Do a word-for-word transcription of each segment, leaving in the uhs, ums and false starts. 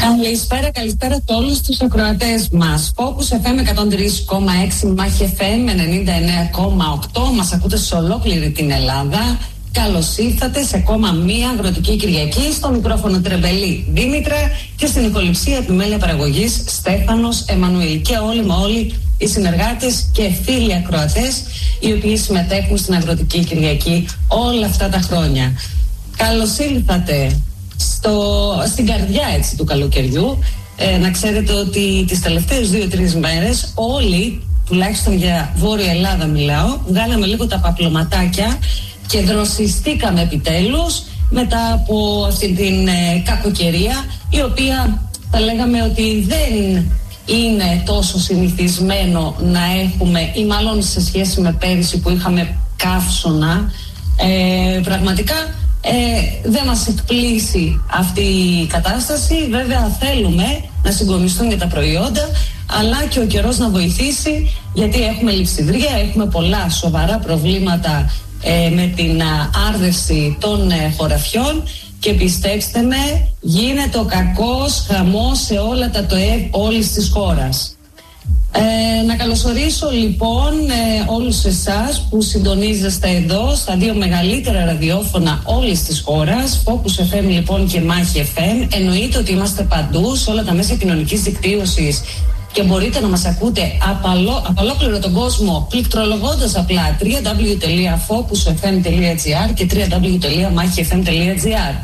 Καλησπέρα, καλησπέρα σε όλους τους ακροατές μας. Focus εφ εμ εκατόν τρία κόμμα έξι, Μάχη εφ εμ ενενήντα εννέα κόμμα οκτώ. Μας ακούτε σε ολόκληρη την Ελλάδα. Καλώς ήρθατε σε ακόμα μία αγροτική Κυριακή. Στο μικρόφωνο Τρεμπελή Δήμητρα και στην οικοληψία επιμέλεια παραγωγής Στέφανος Εμμανουήλ. Και όλοι με όλοι οι συνεργάτες και φίλοι ακροατές οι οποίοι συμμετέχουν στην αγροτική Κυριακή όλα αυτά τα χρόνια. Καλώς ήρθατε στο, στην καρδιά έτσι του καλοκαιριού. Ε, να ξέρετε ότι τις τελευταίες δύο-τρεις μέρες όλοι, τουλάχιστον για Βόρεια Ελλάδα μιλάω, βγάλαμε λίγο τα παπλωματάκια και δροσιστήκαμε επιτέλους μετά από αυτή την ε, κακοκαιρία, η οποία θα λέγαμε ότι δεν είναι τόσο συνηθισμένο να έχουμε, ή μάλλον σε σχέση με πέρυσι που είχαμε καύσωνα, ε, πραγματικά ε, δεν μας εκπλήσει αυτή η κατάσταση. Βέβαια θέλουμε να συγκομιστούν για τα προϊόντα, αλλά και ο καιρός να βοηθήσει, γιατί έχουμε λειψιδρία, έχουμε πολλά σοβαρά προβλήματα ε, με την α, άρδευση των ε, χωραφιών. Και πιστέψτε με, γίνεται ο κακός χαμός σε όλα τα ΤΟΕΒ όλης της χώρας. Ε, να καλωσορίσω λοιπόν ε, όλους εσάς που συντονίζεστε εδώ στα δύο μεγαλύτερα ραδιόφωνα όλης της χώρας, Focus εφ εμ λοιπόν και Μάχη εφ εμ. Εννοείται ότι είμαστε παντού σε όλα τα μέσα κοινωνικής δικτύωσης και μπορείτε να μας ακούτε από ολόκληρο τον κόσμο πληκτρολογώντας απλά double-u double-u double-u τελεία focus f m τελεία g r και double-u double-u double-u τελεία mach f m τελεία g r.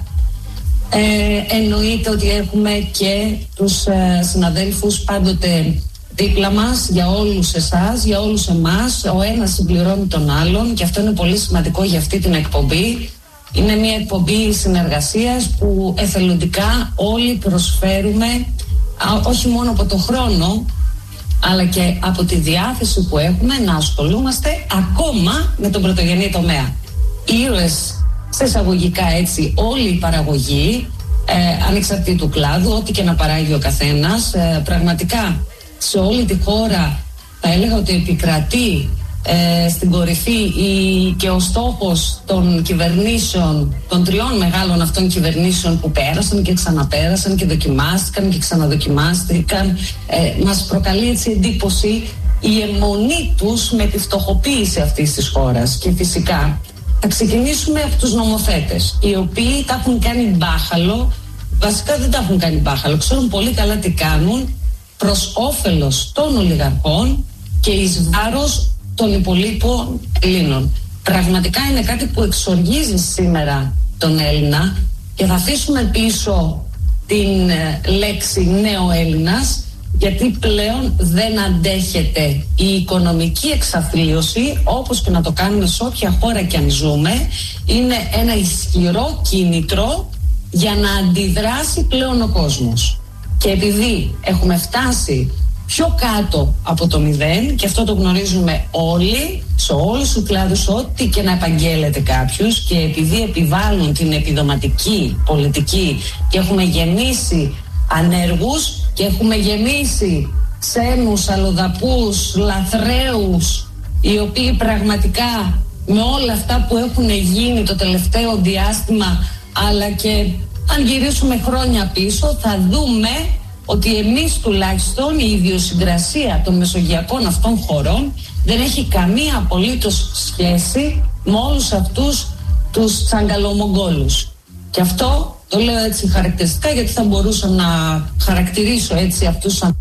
Ε, εννοείται ότι έχουμε και τους ε, συναδέλφους πάντοτε δίπλα μας, για όλους εσάς, για όλους εμάς. Ο ένας συμπληρώνει τον άλλον και αυτό είναι πολύ σημαντικό για αυτή την εκπομπή. Είναι μια εκπομπή συνεργασίας που εθελοντικά όλοι προσφέρουμε, α, όχι μόνο από το χρόνο αλλά και από τη διάθεση που έχουμε να ασχολούμαστε ακόμα με τον πρωτογενή τομέα. Ήρωες σε εισαγωγικά έτσι όλη η παραγωγή, ε, ανεξαρτήτου κλάδου, ό,τι και να παράγει ο καθένας, ε, πραγματικά σε όλη τη χώρα θα έλεγα ότι επικρατεί ε, στην κορυφή η, και ο στόχος των κυβερνήσεων, των τριών μεγάλων αυτών κυβερνήσεων που πέρασαν και ξαναπέρασαν και δοκιμάστηκαν και ξαναδοκιμάστηκαν. Ε, μας προκαλεί έτσι εντύπωση η αιμονή τους με τη φτωχοποίηση αυτής της χώρας. Και φυσικά θα ξεκινήσουμε από τους νομοθέτες, οι οποίοι τα έχουν κάνει μπάχαλο. Βασικά δεν τα έχουν κάνει μπάχαλο, ξέρουν πολύ καλά τι κάνουν προς όφελος των ολιγαρχών και εις βάρος των υπολείπων Ελλήνων. Πραγματικά είναι κάτι που εξοργίζει σήμερα τον Έλληνα και θα αφήσουμε πίσω την ε, λέξη νέο Έλληνας, γιατί πλέον δεν αντέχεται η οικονομική εξαθλίωση, όπως και να το κάνουμε σε όποια χώρα και αν ζούμε. Είναι ένα ισχυρό κίνητρο για να αντιδράσει πλέον ο κόσμος. Και επειδή έχουμε φτάσει πιο κάτω από το μηδέν, και αυτό το γνωρίζουμε όλοι, σε όλους τους κλάδους, ό,τι και να επαγγέλλεται κάποιος, και επειδή επιβάλλουν την επιδοματική πολιτική και έχουμε γεμίσει ανέργους και έχουμε γεμίσει ξένους, αλλοδαπούς, λαθρέους, οι οποίοι πραγματικά με όλα αυτά που έχουν γίνει το τελευταίο διάστημα, αλλά και αν γυρίσουμε χρόνια πίσω, θα δούμε ότι εμείς τουλάχιστον η ιδιοσυγκρασία των μεσογειακών αυτών χωρών δεν έχει καμία απολύτως σχέση με όλους αυτούς τους τσαγκαλομογγόλους. Και αυτό το λέω έτσι χαρακτηριστικά, γιατί θα μπορούσα να χαρακτηρίσω έτσι αυτούς τους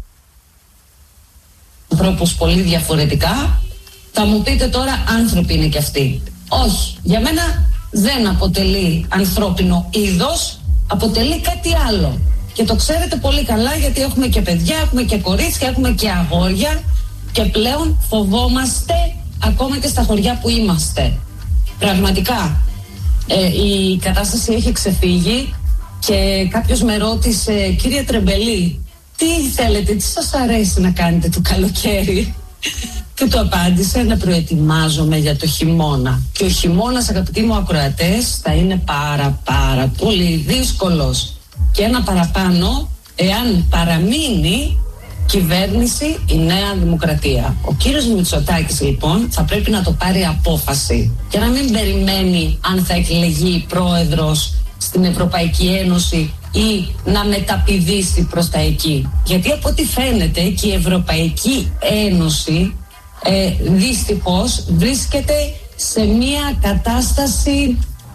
ανθρώπους πολύ διαφορετικά. Θα μου πείτε τώρα, άνθρωποι είναι και αυτοί. Όχι, για μένα δεν αποτελεί ανθρώπινο είδος, αποτελεί κάτι άλλο. Και το ξέρετε πολύ καλά, γιατί έχουμε και παιδιά, έχουμε και κορίτσια, έχουμε και αγόρια και πλέον φοβόμαστε ακόμα και στα χωριά που είμαστε. Πραγματικά ε, η κατάσταση έχει ξεφύγει και κάποιος με ρώτησε, κύριε Τρεμπελή, τι θέλετε, τι σας αρέσει να κάνετε το καλοκαίρι? Και του απάντησε, να προετοιμάζομαι για το χειμώνα. Και ο χειμώνας, αγαπητοί μου ακροατές, θα είναι πάρα πάρα πολύ δύσκολος. Και ένα παραπάνω, εάν παραμείνει κυβέρνηση η Νέα Δημοκρατία. Ο κύριος Μητσοτάκης λοιπόν θα πρέπει να το πάρει απόφαση και να μην περιμένει αν θα εκλεγεί πρόεδρος στην Ευρωπαϊκή Ένωση ή να μεταπηδήσει προς τα εκεί. Γιατί από ό,τι φαίνεται και η Ευρωπαϊκή Ένωση ε, δυστυχώς βρίσκεται σε μια κατάσταση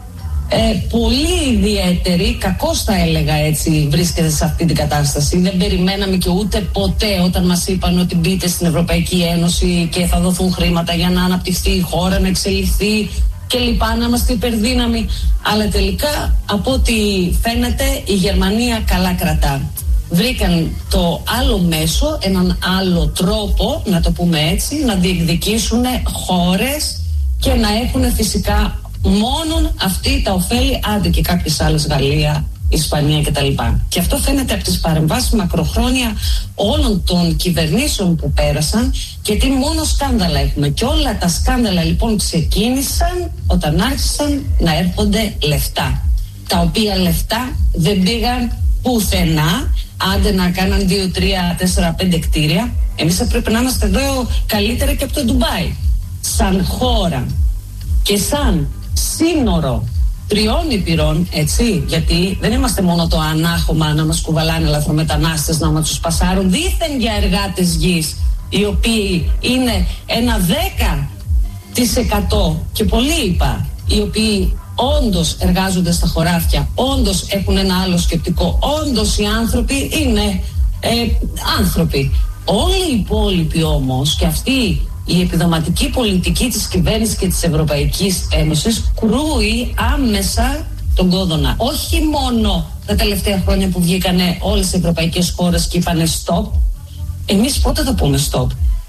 ε, πολύ ιδιαίτερη, κακώς θα έλεγα έτσι, βρίσκεται σε αυτή την κατάσταση. Δεν περιμέναμε και ούτε ποτέ όταν μας είπαν ότι μπείτε στην Ευρωπαϊκή Ένωση και θα δοθούν χρήματα για να αναπτυχθεί η χώρα, να εξελιχθεί και λοιπά, να είμαστε υπερδύναμοι. Αλλά τελικά, από ό,τι φαίνεται, η Γερμανία καλά κρατά. Βρήκαν το άλλο μέσο, έναν άλλο τρόπο, να το πούμε έτσι, να διεκδικήσουν χώρες και να έχουν φυσικά μόνον αυτοί τα ωφέλη, άντε και κάποιες άλλες, Γαλλία, Ισπανία κτλ. Και αυτό φαίνεται από τις παρεμβάσεις μακροχρόνια όλων των κυβερνήσεων που πέρασαν, γιατί μόνο σκάνδαλα έχουμε. Και όλα τα σκάνδαλα λοιπόν ξεκίνησαν όταν άρχισαν να έρχονται λεφτά. Τα οποία λεφτά δεν πήγαν πουθενά, άντε να κάναν δύο, τρία, τέσσερα, πέντε κτίρια. Εμείς θα πρέπει να είμαστε εδώ καλύτερα και από το Ντουμπάι. Σαν χώρα και σαν σύνορο τριών υπηρών, έτσι, γιατί δεν είμαστε μόνο το ανάχωμα να μας κουβαλάνε λαθρομετανάστες, να μας τους πασάρουν δήθεν για εργάτες γης, οι οποίοι είναι ένα δέκα τοις εκατό και πολύ είπα, οι οποίοι όντως εργάζονται στα χωράφια, όντως έχουν ένα άλλο σκεπτικό, όντως οι άνθρωποι είναι ε, άνθρωποι. Όλοι οι υπόλοιποι όμως, και αυτοί η επιδοματική πολιτική της κυβέρνησης και της Ευρωπαϊκής Ένωσης κρούει άμεσα τον κόδωνα. Όχι μόνο τα τελευταία χρόνια που βγήκανε όλες οι ευρωπαϊκές χώρες και είπανε stop. Εμείς πότε θα πούμε stop?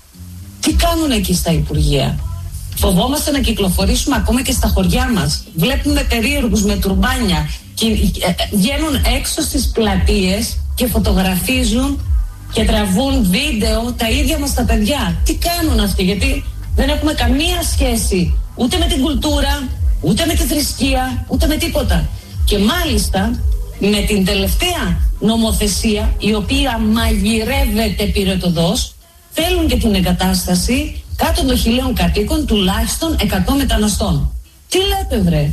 Τι κάνουν εκεί στα Υπουργεία? Φοβόμαστε να κυκλοφορήσουμε ακόμα και στα χωριά μας. Βλέπουμε περίεργους με τουρμπάνια και βγαίνουν έξω στις πλατείες και φωτογραφίζουν και τραβούν βίντεο τα ίδια μας τα παιδιά. Τι κάνουν αυτοί? Γιατί δεν έχουμε καμία σχέση ούτε με την κουλτούρα, ούτε με τη θρησκεία, ούτε με τίποτα. Και μάλιστα με την τελευταία νομοθεσία, η οποία μαγειρεύεται πυρετοδός, θέλουν και την εγκατάσταση κάτω των χιλίων κατοίκων τουλάχιστον εκατό μεταναστών. Τι λέτε βρε?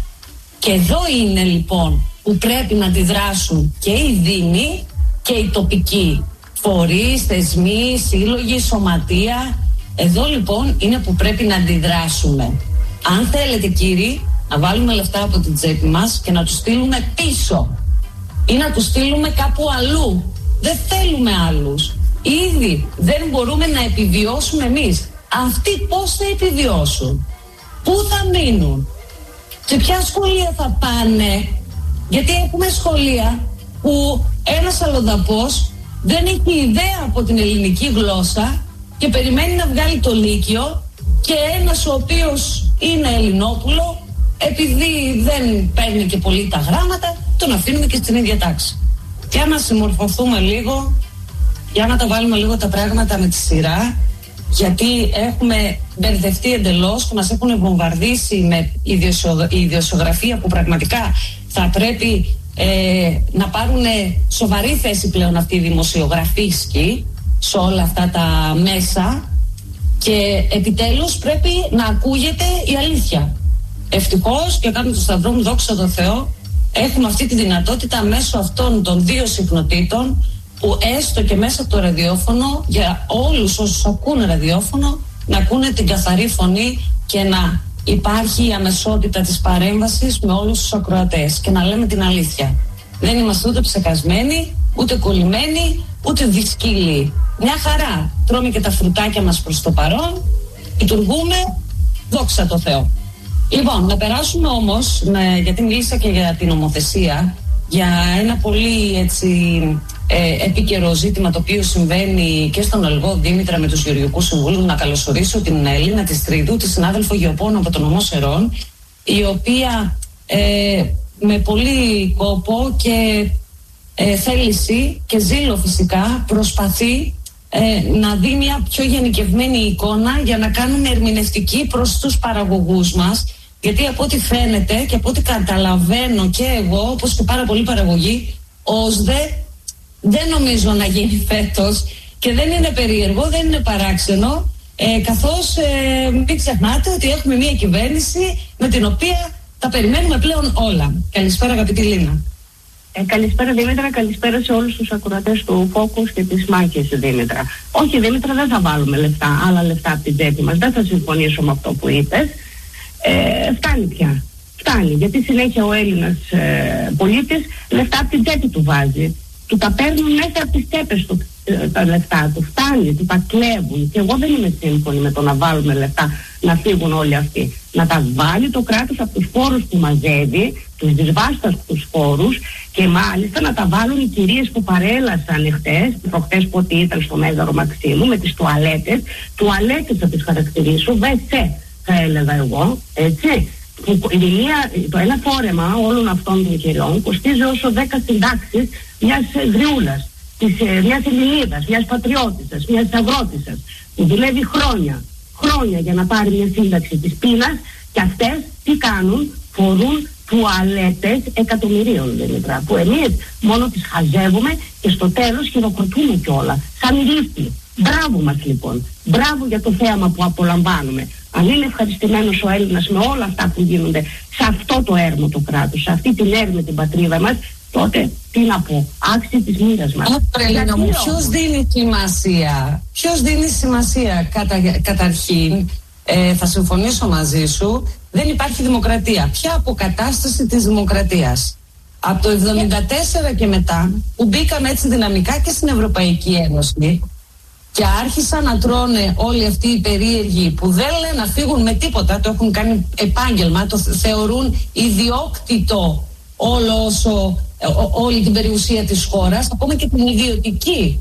Και εδώ είναι λοιπόν που πρέπει να αντιδράσουν και οι δήμοι και οι τοπικοί φορείς, θεσμοί, σύλλογοι, σωματεία. Εδώ λοιπόν είναι που πρέπει να αντιδράσουμε. Αν θέλετε κύριοι να βάλουμε λεφτά από την τσέπη μας και να τους στείλουμε πίσω ή να τους στείλουμε κάπου αλλού. Δεν θέλουμε άλλους. Ήδη δεν μπορούμε να επιβιώσουμε εμείς. Αυτοί πώς θα επιβιώσουν? Πού θα μείνουν? Σε ποια σχολεία θα πάνε? Γιατί έχουμε σχολεία που ένας αλλοδαπός δεν έχει ιδέα από την ελληνική γλώσσα και περιμένει να βγάλει το λύκειο, και ένας ο οποίος είναι Ελληνόπουλο, επειδή δεν παίρνει και πολύ τα γράμματα, τον αφήνουμε και στην ίδια τάξη. Για να συμμορφωθούμε λίγο, για να τα βάλουμε λίγο τα πράγματα με τη σειρά, γιατί έχουμε μπερδευτεί εντελώς και μας έχουν βομβαρδίσει με ιδιοσιογραφία που πραγματικά θα πρέπει ε, να πάρουν σοβαρή θέση πλέον αυτοί οι δημοσιογραφίσκοι σε όλα αυτά τα μέσα, και επιτέλους πρέπει να ακούγεται η αλήθεια. Ευτυχώς, και κάνουμε το σταυρό μου, δόξα τω Θεώ, έχουμε αυτή τη δυνατότητα μέσω αυτών των δύο συχνοτήτων, που έστω και μέσα από το ραδιόφωνο, για όλους όσους ακούνε ραδιόφωνο, να ακούνε την καθαρή φωνή και να υπάρχει η αμεσότητα της παρέμβασης με όλους τους ακροατές και να λέμε την αλήθεια. Δεν είμαστε ούτε ψεκασμένοι, ούτε κολλημένοι, ούτε δυσκύλοι. Μια χαρά. Τρώμε και τα φρουτάκια μας προς το παρόν, λειτουργούμε, δόξα τω Θεώ. Λοιπόν, να περάσουμε όμως, με, γιατί μίλησα και για την νομοθεσία, για ένα πολύ έτσι ε, επίκαιρο ζήτημα το οποίο συμβαίνει και στον Ολγό Δήμητρα με τους Γεωργικούς Συμβούλους. Να καλωσορίσω την Έλληνα της Τρίδου, τη συνάδελφο Γεωπόνο από τον νομό Σερών, η οποία ε, με πολύ κόπο και ε, θέληση και ζήλο φυσικά προσπαθεί ε, να δει μια πιο γενικευμένη εικόνα για να κάνουμε ερμηνευτική προς τους παραγωγούς μας. Γιατί από ό,τι φαίνεται και από ό,τι καταλαβαίνω και εγώ, όπως και πάρα πολλοί παραγωγοί, ΟΣΔΕ δεν νομίζω να γίνει φέτος, και δεν είναι περίεργο, δεν είναι παράξενο, ε, καθώς ε, μην ξεχνάτε ότι έχουμε μια κυβέρνηση με την οποία τα περιμένουμε πλέον όλα. Καλησπέρα αγαπητή Λίνα. Ε, καλησπέρα Δήμητρα, καλησπέρα σε όλους τους ακροατές του Focus και της Μάχης, Δήμητρα. Όχι Δήμητρα, δεν θα βάλουμε λεφτά, άλλα λεφτά από την τσέπη μας, δεν θα συμφωνήσω με αυτό που είπες. Ε, φτάνει πια, φτάνει, γιατί συνέχεια ο Έλληνας ε, πολίτης λεφτά από την τσέπη του βάζει. Του τα παίρνουν μέσα από τις τσέπες του ε, τα λεφτά του, φτάνει, του τα κλέβουν. Και εγώ δεν είμαι σύμφωνη με το να βάλουμε λεφτά να φύγουν όλοι αυτοί. Να τα βάλει το κράτος από τους φόρους που μαζεύει, τους δυσβάσταχτους φόρους, και μάλιστα να τα βάλουν οι κυρίες που παρέλασαν εχθές, προχτές που ότι ήταν στο Μέγαρο Μαξίμου, με τις τουαλέτες. Τουαλέτες θα τις χαρακτηρίσω, βεσέ θα έλεγα εγώ, έτσι. Η μία, το ένα φόρεμα όλων αυτών των κυριών κοστίζει όσο δέκα συντάξεις μιας γριούλας, της, μιας Ελληνίδας, μιας πατριώτισσας, μιας αγρότισσας, που δουλεύει χρόνια, χρόνια για να πάρει μια σύνταξη της πείνας, και αυτές τι κάνουν? Φορούν τουαλέτες εκατομμυρίων, Δημητρά, που εμείς μόνο τις χαζεύουμε και στο τέλος χειροκροτούμε κιόλα, σαν ηλίθιοι. Μπράβο μας λοιπόν, μπράβο για το θέαμα που απολαμβάνουμε. Αν είναι ευχαριστημένος ο Έλληνας με όλα αυτά που γίνονται σε αυτό το έρμο του κράτους, σε αυτή την έρμη την πατρίδα μας, τότε τι να πω, άξιοι της μοίρας μας. Απρελίνα μου, ποιος δίνει σημασία, ποιος δίνει σημασία κατα, καταρχήν, ε, θα συμφωνήσω μαζί σου, δεν υπάρχει δημοκρατία. Ποια αποκατάσταση της δημοκρατίας? Από το εβδομήντα τέσσερα και μετά, που μπήκαμε έτσι δυναμικά και στην Ευρωπαϊκή Ένωση και άρχισαν να τρώνε όλοι αυτοί οι περίεργοι που δεν λένε να φύγουν με τίποτα, το έχουν κάνει επάγγελμα, το θεωρούν ιδιόκτητο όλο όσο, ό, όλη την περιουσία της χώρας, ακόμα και την ιδιωτική.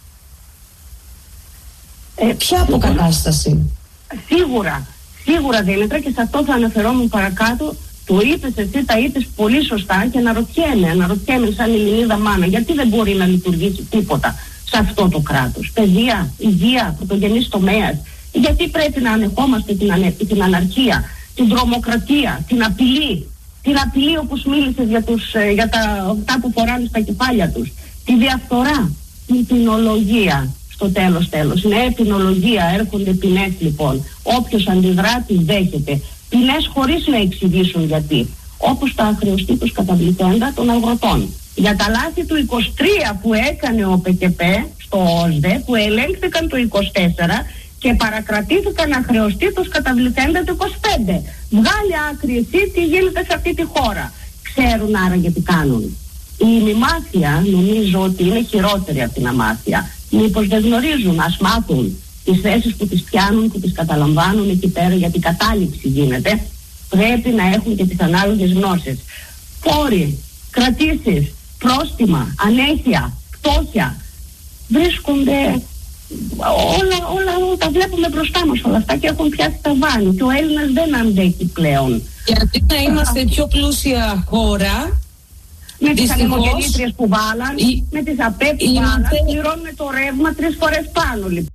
Ε, ποια αποκατάσταση? Σίγουρα, σίγουρα Δήμητρα, και σε αυτό θα αναφερόμουν παρακάτω. Το είπες εσύ, τα είπες πολύ σωστά, και αναρωτιέμαι, αναρωτιέμαι σαν Ελληνίδα μάνα, γιατί δεν μπορεί να λειτουργήσει τίποτα σε αυτό το κράτος? Παιδεία, υγεία, πρωτογενής τομέας. Γιατί πρέπει να ανεχόμαστε την, ανε, την αναρχία, την τρομοκρατία, την απειλή, την απειλή όπως μίλησες για, τους, για τα, αυτά που φοράνε στα κεφάλια τους, τη διαφθορά, την ποινολογία. Στο τέλος τέλος, ναι, ποινολογία, έρχονται ποινές λοιπόν. Όποιος αντιδρά τη δέχεται. Ποινές χωρίς να εξηγήσουν γιατί. Όπως τα αχρεωστήτως καταβληθέντα των αγροτών. Για τα λάθη του είκοσι τρία που έκανε ο ΠΚΠ στο ΟΣΔΕ, που ελέγχθηκαν το είκοσι τέσσερα και παρακρατήθηκαν αχρεωστήτως καταβληθέντα το είκοσι πέντε. Βγάλει άκρη εσύ τι γίνεται σε αυτή τη χώρα. Ξέρουν άραγε τι κάνουν. Η ημιμάθεια νομίζω ότι είναι χειρότερη από την αμάθεια. Μήπως δεν γνωρίζουν, ας μάθουν τις θέσεις που τις πιάνουν, που τις καταλαμβάνουν εκεί πέρα, γιατί η κατάληψη γίνεται. Πρέπει να έχουν και τις ανάλογες γνώσεις. Φόροι, κρατήσεις, πρόστιμα, ανέχεια, φτώχεια, βρίσκονται όλα, όλα, όλα τα βλέπουμε μπροστά μας όλα αυτά και έχουν πιάσει τα βάνη και ο Έλληνας δεν αντέχει πλέον. Γιατί να είμαστε πιο πλούσια χώρα, με τις ανεμογεννήτριες που βάλαν, η... με τις ΑΠΕ που βάλαν, πληρώνουμε το ρεύμα τρεις φορές πάνω λοιπόν.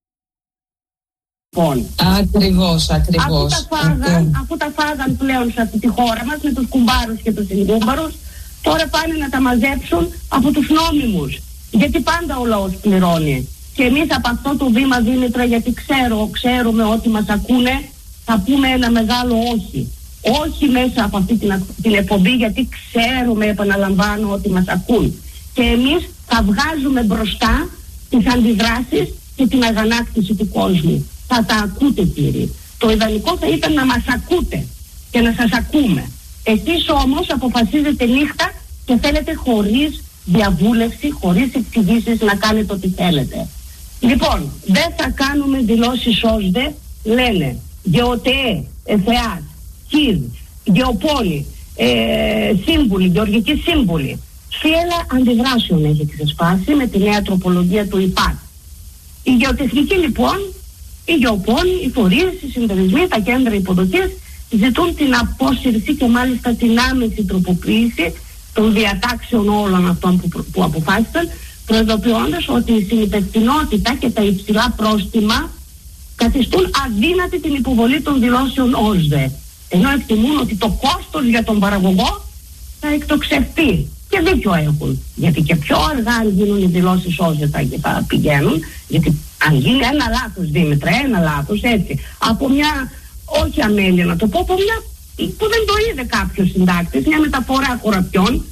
Ακριβώς, ακριβώς. Αφού τα φάγαν, okay. αφού τα φάγαν πλέον σε αυτή τη χώρα μας με τους κουμπάρους και τους συγκούμπαρους, τώρα πάνε να τα μαζέψουν από τους νόμιμους. Γιατί πάντα ο λαός πληρώνει. Και εμείς από αυτό το βήμα, Δήμητρα, γιατί ξέρω, ξέρουμε ότι μας ακούνε, θα πούμε ένα μεγάλο όχι. Όχι μέσα από αυτή την, την εκπομπή, γιατί ξέρουμε, επαναλαμβάνω, ότι μας ακούν. Και εμείς θα βγάζουμε μπροστά τις αντιδράσεις και την αγανάκτηση του κόσμου. Θα τα ακούτε, κύριοι. Το ιδανικό θα ήταν να μας ακούτε και να σας ακούμε. Εσείς όμως αποφασίζετε νύχτα και θέλετε χωρίς διαβούλευση, χωρίς εξηγήσεις να κάνετε ό,τι θέλετε. Λοιπόν, δεν θα κάνουμε δηλώσεις ΟΣΔΕ, λένε ΓΕΟΤΕ, ΕΦΕΑ, ΚΙΔ, Γεωπόλη, ε, σύμβουλοι, γεωργικοί σύμβουλοι. Φύλλα αντιδράσεων έχει ξεσπάσει με τη νέα τροπολογία του ΙΠΑΤ. Η γεωτεχνική λοιπόν, οι γεωπόνοι, οι φορείς, οι συνεταιρισμοί, τα κέντρα υποδοχής ζητούν την απόσυρση και μάλιστα την άμεση τροποποίηση των διατάξεων όλων αυτών που, που αποφάσισαν, προειδοποιώντας ότι η συνυπευθυνότητα και τα υψηλά πρόστιμα καθιστούν αδύνατη την υποβολή των δηλώσεων ΟΣΔΕ. Ενώ εκτιμούν ότι το κόστος για τον παραγωγό θα εκτοξευτεί. Και δίκιο έχουν. Γιατί και πιο αργά αν γίνουν οι δηλώσεις ΟΣΔΕ θα, θα πηγαίνουν. Γιατί αν γίνει ένα λάθος, Δήμητρα, ένα λάθος έτσι, από μια, όχι αμέλεια να το πω, από μια που δεν το είδε κάποιος συντάκτης, μια μεταφορά χωραφιών,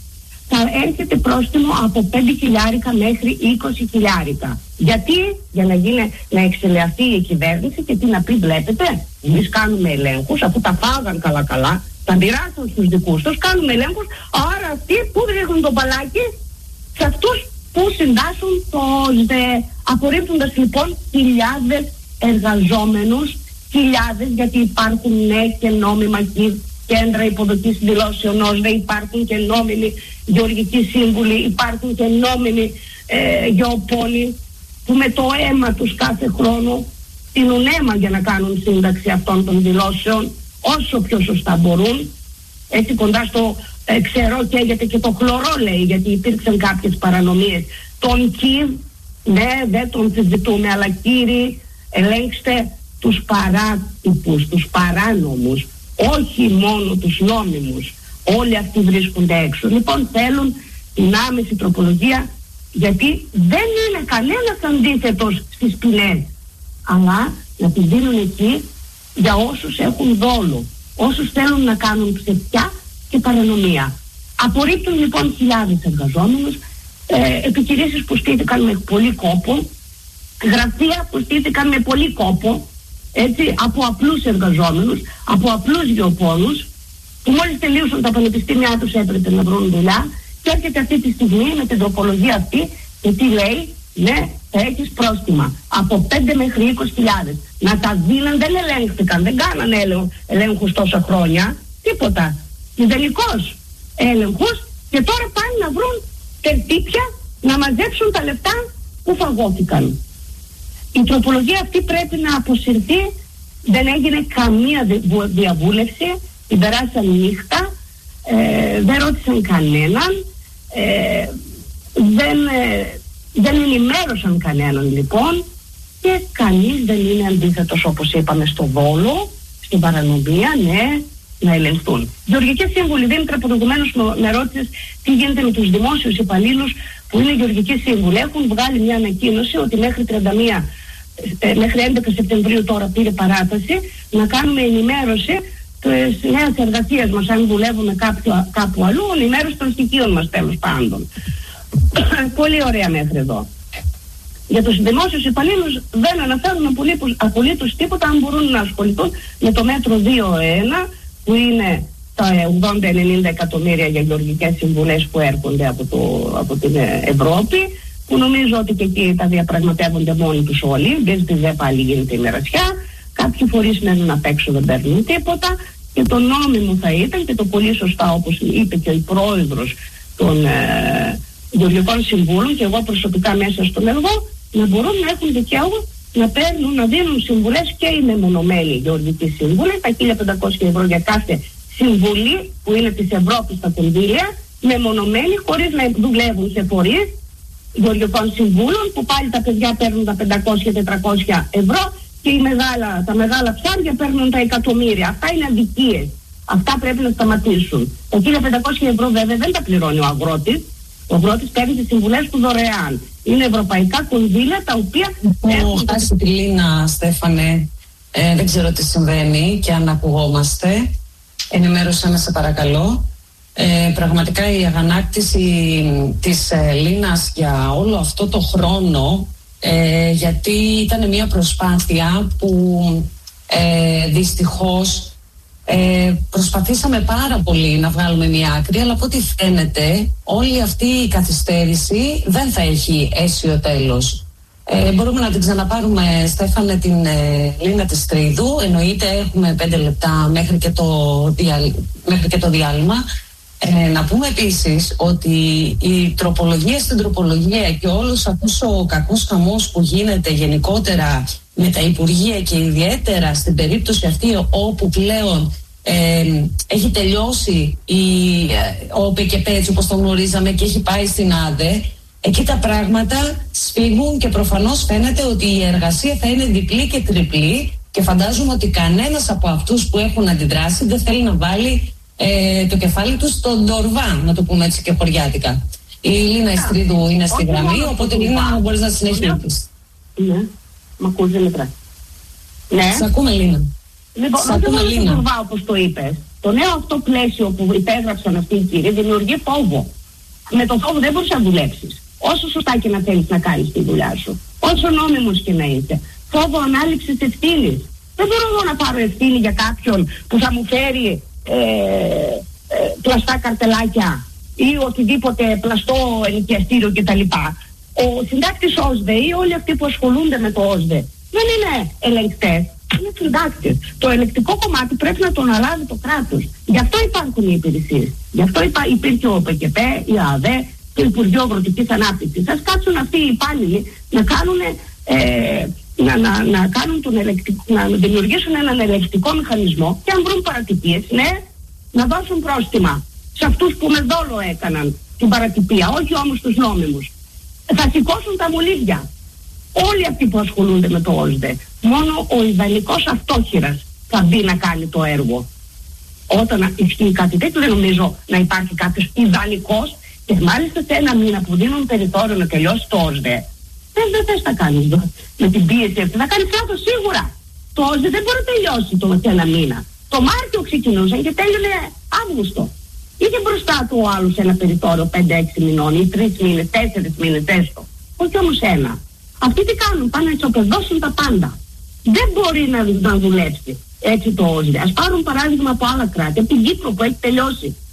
θα έρχεται πρόστιμο από πέντε χιλιάρικα μέχρι είκοσι χιλιάρικα. Γιατί? Για να γίνει, να εξελιχθεί η κυβέρνηση και τι να πει, βλέπετε, εμείς κάνουμε ελέγχους, αφού τα φάγαν καλά καλά, τα μοιράσαν στους δικούς τους, κάνουμε ελέγχους, άρα αυτοί που ρίχνουν το μπαλάκι σε αυτούς που συντάσσουν το ΣΔΕ, απορρίπτοντας λοιπόν χιλιάδες εργαζόμενους, χιλιάδες, γιατί υπάρχουν ναι και νόμιμα κέντρα υποδοχής δηλώσεων ΟΣΔΕ, υπάρχουν και νόμιμοι γεωργικοί σύμβουλοι, υπάρχουν και νόμιμοι ε, γεωπόνοι που με το αίμα τους κάθε χρόνο τείνουν αίμα για να κάνουν σύνταξη αυτών των δηλώσεων όσο πιο σωστά μπορούν. Έτσι κοντά στο ε, ξερό καίγεται και το χλωρό, λέει, γιατί υπήρξαν κάποιες παρανομίες. Τον ΚΙΒ, ναι, δεν τον συζητούμε, αλλά κύριοι, ελέγξτε τους παράτυπους, τους παράνομους, όχι μόνο τους νόμιμους. Όλοι αυτοί βρίσκονται έξω. Λοιπόν, θέλουν την άμεση τροπολογία, γιατί δεν είναι κανένας αντίθετος στις ποινές, αλλά να τις δίνουν εκεί για όσους έχουν δόλο, όσους θέλουν να κάνουν ψευτιά και παρανομία. Απορρίπτουν λοιπόν χιλιάδες εργαζόμενους, ε, επιχειρήσεις που στήθηκαν με πολύ κόπο, γραφεία που στήθηκαν με πολύ κόπο, έτσι, από απλούς εργαζόμενους, από απλούς γεωπόνους, που μόλις τελείωσαν τα πανεπιστήμια τους έπρεπε να βρουν δουλειά, και έρχεται αυτή τη στιγμή με την τροπολογία αυτή και τι λέει? Ναι, θα έχεις πρόστιμα από πέντε μέχρι είκοσι χιλιάδες. Να τα δίναν, δεν ελέγχθηκαν, δεν κάνανε ελέγχους τόσα χρόνια, τίποτα. Μηδενικός έλεγχους, και τώρα πάνε να βρουν τερτύπια να μαζέψουν τα λεφτά που φαγώθηκαν. Η τροπολογία αυτή πρέπει να αποσυρθεί, δεν έγινε καμία διαβούλευση, την περάσαν νύχτα, ε, δεν ρώτησαν κανέναν, ε, δεν, ε, δεν ενημέρωσαν κανέναν λοιπόν, και κανείς δεν είναι αντίθετος, όπως είπαμε, στο Βόλο, στην παρανομία, ναι, να ελεγχθούν. Γεωργικές σύμβουλοι, Δήμητρα, προηγουμένως με ρώτησες τι γίνεται με τους δημόσιους υπαλλήλους που είναι γεωργικοί σύμβουλοι. Έχουν βγάλει μια ανακοίνωση ότι μέχρι τριάντα μία Ε, μέχρι έντεκα Σεπτεμβρίου τώρα πήρε παράταση, να κάνουμε ενημέρωση της νέας εργασίας μας, αν δουλεύουμε κάποιο, κάπου αλλού, ενημέρωση των στοιχείων μας, τέλος πάντων. Πολύ ωραία μέχρι εδώ. Για τους δημόσιους υπαλλήλους δεν αναφέρουν απολύτως τίποτα, αν μπορούν να ασχοληθούν με το μέτρο δύο ένα, που είναι τα ογδόντα ενενήντα εκατομμύρια για γεωργικές συμβουλές που έρχονται από, το, από την Ευρώπη, που νομίζω ότι και εκεί τα διαπραγματεύονται μόνοι τους όλοι, δεν στη ΔΕ πάλι γίνεται η μερασιά, κάποιοι φορείς μένουν απ' έξω, δεν παίρνουν τίποτα, και το νόμιμο θα ήταν, και το πολύ σωστά όπως είπε και ο πρόεδρος των ε, γεωργικών συμβούλων, και εγώ προσωπικά μέσα στον έργο, να μπορούν να έχουν δικαίωμα να παίρνουν, να δίνουν συμβουλές και οι μεμονωμένοι γεωργικοί σύμβουλοι, τα χίλια πεντακόσια ευρώ για κάθε συμβουλή που είναι της Ευρώπης στα κονδύλια, μεμονωμένοι, χωρίς να δουλεύουν σε φορείς γεωργικών συμβούλων, που πάλι τα παιδιά παίρνουν τα πεντακόσια με τετρακόσια ευρώ και οι μεγάλα, τα μεγάλα ψάρια παίρνουν τα εκατομμύρια. Αυτά είναι αδικίες. Αυτά πρέπει να σταματήσουν. Τα χίλια πεντακόσια ευρώ βέβαια δεν τα πληρώνει ο αγρότης. Ο αγρότης παίρνει τις συμβουλές του δωρεάν. Είναι ευρωπαϊκά κονδύλια τα οποία... Έχω χάσει τη Λίνα, Στέφανε. Ε, δεν ξέρω τι συμβαίνει και αν ακουγόμαστε. Ενημέρωσέ με, σε παρακαλώ. Ε, πραγματικά η αγανάκτηση της ε, Λίνας για όλο αυτό το χρόνο, ε, γιατί ήταν μια προσπάθεια που ε, δυστυχώς ε, προσπαθήσαμε πάρα πολύ να βγάλουμε μια άκρη, αλλά από ό,τι φαίνεται όλη αυτή η καθυστέρηση δεν θα έχει αίσιο τέλος. Ε, μπορούμε να την ξαναπάρουμε, Στέφανε, την ε, Λίνα της Τρίδου. Εννοείται, έχουμε πέντε λεπτά μέχρι και το, δια, μέχρι και το διάλειμμα. Ε, να πούμε επίσης ότι η τροπολογία στην τροπολογία και όλος αυτός ο κακός χαμός που γίνεται γενικότερα με τα Υπουργεία, και ιδιαίτερα στην περίπτωση αυτή όπου πλέον ε, έχει τελειώσει η, ο ΟΠΕΚΕΠΕΤΣ όπως το γνωρίζαμε και έχει πάει στην ΑΔΕ, εκεί τα πράγματα σφίγγουν και προφανώς φαίνεται ότι η εργασία θα είναι διπλή και τριπλή, και φαντάζομαι ότι κανένας από αυτούς που έχουν αντιδράσει δεν θέλει να βάλει Ε, το κεφάλι του στον τορβά, να το πούμε έτσι και χωριάτικα. Η Λίνα Ιστρίδου είναι στη γραμμή, οπότε Λίνα μπορείς να συνεχίσεις. Ναι, μ' ακούς, δεν μετράει. Ναι. Σ' ακούμε, Λίνα. Λοιπόν, Σ' ακούμε, δεν Λίνα. Τορβά, όπως το είπες. Το νέο αυτό πλαίσιο που υπέγραψαν αυτοί οι κύριοι δημιουργεί φόβο. με το φόβο δεν μπορείς να δουλέψεις. Όσο σωστά και να θέλεις να κάνεις τη δουλειά σου, όσο νόμιμος και να είσαι. Φόβο ανάληψης ευθύνης. Δεν μπορώ εγώ να πάρω ευθύνη για κάποιον που θα μου φέρει ε, ε, πλαστά καρτελάκια ή οτιδήποτε πλαστό ενοικιαστήριο κτλ. Ο συντάκτης ΟΣΔΕ ή όλοι αυτοί που ασχολούνται με το ΟΣΔΕ δεν είναι ελεγκτές, είναι συντάκτες. Το ελεκτικό κομμάτι πρέπει να το αναλάβει το κράτος. Γι' αυτό υπάρχουν οι υπηρεσίες. Γι' αυτό υπά, υπήρχε ο ΠΚΠ, η ΑΔΕ, το Υπουργείο Αγροτικής Ανάπτυξης. Ας κάτσουν αυτοί οι υπάλληλοι να κάνουν, ε, να, να, να, κάνουν τον ελεκτικό, να δημιουργήσουν έναν ελεκτικό μηχανισμό και αν βρουν παρατυπίες, ναι, να δώσουν πρόστιμα σε αυτούς που με δόλο έκαναν την παρατυπία, όχι όμως τους νόμιμους. Θα σηκώσουν τα μολύβια. Όλοι αυτοί που ασχολούνται με το ΟΣΔΕ. Μόνο ο ιδανικός αυτόχειρας θα μπει να κάνει το έργο. Όταν ισχύει κάτι τέτοιο, δεν νομίζω να υπάρχει κάποιος ιδανικός και μάλιστα σε ένα μήνα που δίνουν περιθώριο να τελειώσει το ΟΣΔΕ. Δεν, δεν θες να κάνεις με την πίεση αυτή. Θα κάνεις λάθος σίγουρα. Το ΟΣΔΕ δεν μπορεί να τελειώσει το σε ένα μήνα. Το Μάρτιο ξεκινούσαν και τέλειωνε Αύγουστο. Είχε μπροστά του ο άλλος ένα περιθώριο πέντε έξι μηνών ή τρεις μήνες, τέσσερις μήνες έστω. Όχι όμως ένα. Αυτοί τι κάνουν, πάνε να εξοπεδώσουν τα πάντα. Δεν μπορεί να, να δουλέψει έτσι το ΟΣΔΕ. Ας πάρουν παράδειγμα από άλλα κράτη, από την Κύπρο που έχει τελειώσει.